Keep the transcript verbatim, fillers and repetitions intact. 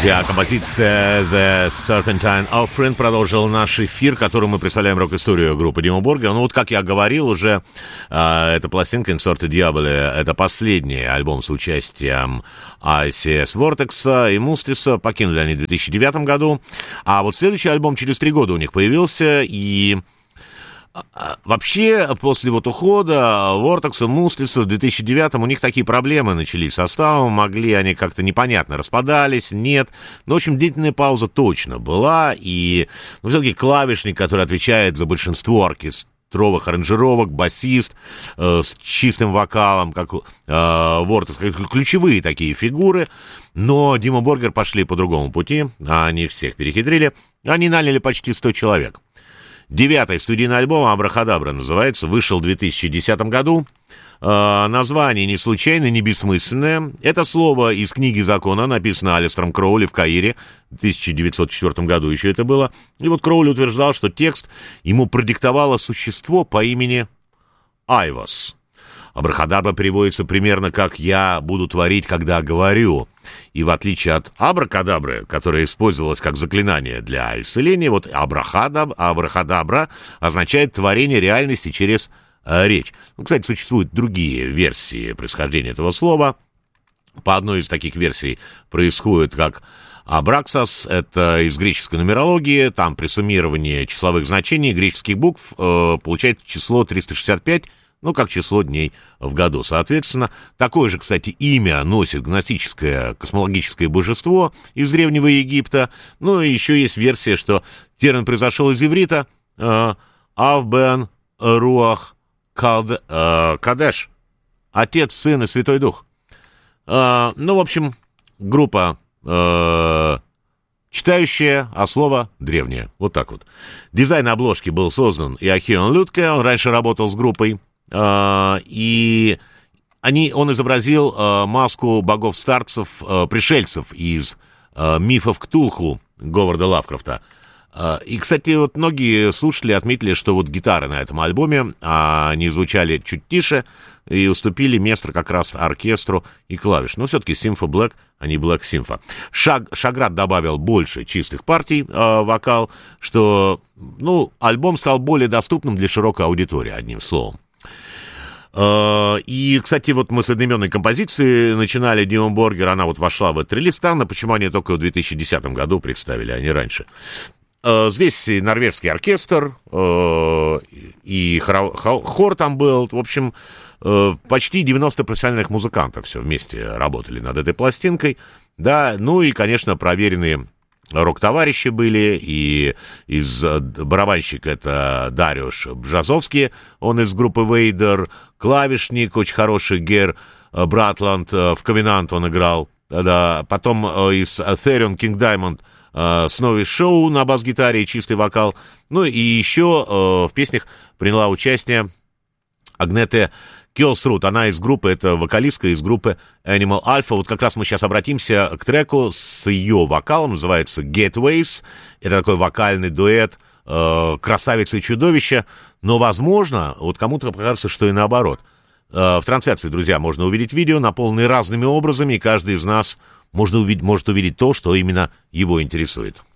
Друзья, композиция The Serpentine Offering продолжила наш эфир, которым мы представляем рок-историю группы Dimmu Borgir. Ну вот, как я говорил уже, э, эта пластинка In Sorte Diaboli — это последний альбом с участием ай си эс Vortex и Mustiso. Покинули они в две тысячи девятом году. А вот следующий альбом через три года у них появился, и... Вообще, после вот ухода Vortex и Mustiso в две тысячи девятом у них такие проблемы начались с составом, могли они как-то непонятно распадались, нет. Ну, в общем, длительная пауза точно была, и ну, все-таки клавишник, который отвечает за большинство оркестровых аранжировок, басист э, с чистым вокалом, как э, Vortex, ключевые такие фигуры, но Dimmu Borgir пошли по другому пути, они всех перехитрили, они наняли почти сто человек. Девятый студийный альбом «Абрахадабра» называется, вышел в две тысячи десятом году. Э, название не случайное, не бессмысленное. Это слово из книги закона, написано Алистером Кроули в Каире, в тысяча девятьсот четвёртом году еще это было. И вот Кроули утверждал, что текст ему продиктовало существо по имени Айвас. Абрахадабра переводится примерно как «я буду творить, когда говорю». И в отличие от абракадабры, которая использовалась как заклинание для исцеления, вот абрахадаб, абрахадабра означает творение реальности через э, речь. Ну, кстати, существуют другие версии происхождения этого слова. По одной из таких версий происходит как абраксас, это из греческой нумерологии, там при суммировании числовых значений греческих букв э, получается число триста шестьдесят пять, ну, как число дней в году, соответственно. Такое же, кстати, имя носит гностическое космологическое божество из Древнего Египта. Ну, и еще есть версия, что термин произошел из иврита э, «Авбен Руах Кад, э, Кадеш», Отец, Сын и Святой Дух. Э, ну, в общем, группа э, читающая, а слово древнее. Вот так вот. Дизайн обложки был создан Иохиом Людке, он раньше работал с группой. Uh, и они, он изобразил uh, маску богов-старцев, uh, пришельцев из uh, мифов Ктулху Говарда Лавкрафта. Uh, и, кстати, вот многие слушатели отметили, что вот гитары на этом альбоме, uh, они звучали чуть тише и уступили место как раз оркестру и клавиш. Но все-таки Симфа Блэк, а не Блэк Симфа. Шаг, Шаград добавил больше чистых партий uh, вокал, что, ну, альбом стал более доступным для широкой аудитории, одним словом. И, кстати, вот мы с одноименной композиции начинали Dimmu Borgir, она вот вошла в этот релиз. Странно, почему они только в две тысячи десятом году представили, а не раньше. Здесь и норвежский оркестр, и хор там был. В общем, почти девяносто профессиональных музыкантов все вместе работали над этой пластинкой. Да, ну и, конечно, проверенные рок-товарищи были, и из барабанщика это Дариуш Бжазовский, он из группы Вейдер, клавишник очень хороший Гер Братланд, в Ковенант он играл, да, потом из Therion King Diamond Снови Шоу на бас-гитаре и чистый вокал, ну и еще в песнях приняла участие Агнете Кёлсрут, она из группы, это вокалистка из группы Animal Alpha. Вот как раз мы сейчас обратимся к треку с ее вокалом, называется Gateways. Это такой вокальный дуэт э, красавица и чудовище. Но, возможно, вот кому-то покажется, что и наоборот. Э, в трансляции, друзья, можно увидеть видео, наполненные разными образами, и каждый из нас можно увидеть, может увидеть то, что именно его интересует.